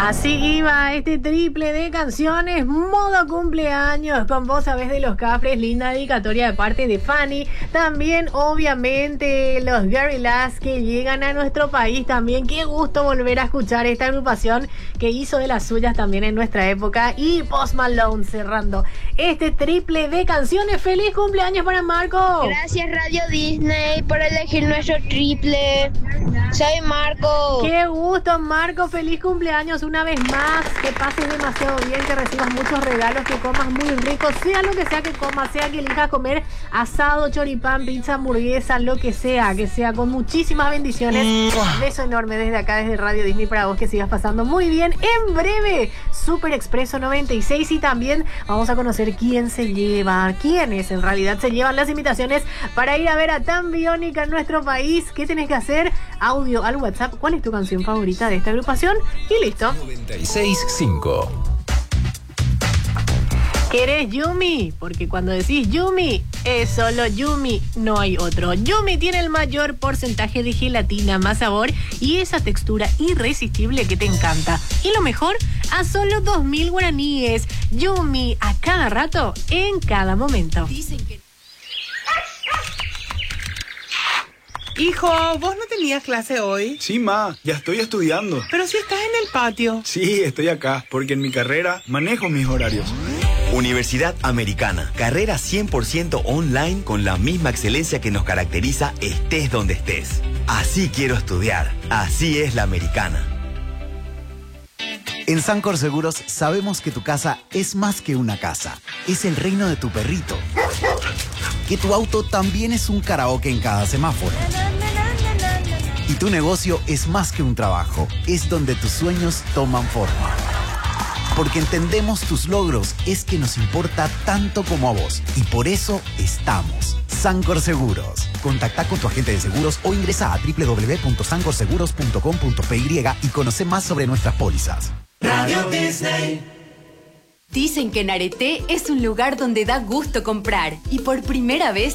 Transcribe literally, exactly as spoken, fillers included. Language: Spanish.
Así iba este triple de canciones, modo cumpleaños, con Vos Sabés de los Cafres, linda dedicatoria de parte de Fanny. También, obviamente, los Gorillaz que llegan a nuestro país también. Qué gusto volver a escuchar esta agrupación que hizo de las suyas también en nuestra época. Y Post Malone cerrando este triple de canciones. ¡Feliz cumpleaños para Marco! Gracias Radio Disney por elegir nuestro triple. Soy Marco. ¡Qué gusto, Marco! ¡Feliz cumpleaños una vez más! Que pases demasiado bien, que recibas muchos regalos, que comas muy rico, sea lo que sea que comas, sea que elijas comer asado, choripán, pizza, hamburguesa, lo que sea, que sea con muchísimas bendiciones. Un beso enorme desde acá, desde Radio Disney, para vos, que sigas pasando muy bien. En breve, Super Expreso noventa y seis, y también vamos a conocer quién se lleva, quiénes en realidad se llevan las invitaciones para ir a ver a Tan Biónica en nuestro país. ¿Qué tenés que hacer? Audio al WhatsApp. ¿Cuál es tu canción favorita de esta agrupación? Y listo. noventa y seis punto cinco. ¿Querés Yumi? Porque cuando decís Yumi, es solo Yumi, no hay otro. Yumi tiene el mayor porcentaje de gelatina, más sabor y esa textura irresistible que te encanta. Y lo mejor, a solo dos mil guaraníes. Yumi, a cada rato, en cada momento. Dicen que... Hijo, ¿vos no tenías clase hoy? Sí, ma, ya estoy estudiando. Pero si estás en el patio. Sí, estoy acá, porque en mi carrera manejo mis horarios. Universidad Americana, carrera cien por ciento online con la misma excelencia que nos caracteriza estés donde estés. Así quiero estudiar, así es la Americana. En Sancor Seguros sabemos que tu casa es más que una casa, es el reino de tu perrito. Que tu auto también es un karaoke en cada semáforo. Y tu negocio es más que un trabajo, es donde tus sueños toman forma. Porque entendemos tus logros, es que nos importa tanto como a vos. Y por eso estamos. Sancor Seguros. Contacta con tu agente de seguros o ingresa a doble u doble u doble u punto sancor seguros punto com punto p y y conoce más sobre nuestras pólizas. Radio Disney. Dicen que Nareté es un lugar donde da gusto comprar. Y por primera vez